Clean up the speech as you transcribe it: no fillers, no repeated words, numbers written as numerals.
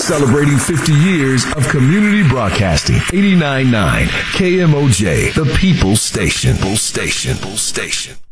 Celebrating 50 years of community broadcasting. 89.9 KMOJ, the People's Station.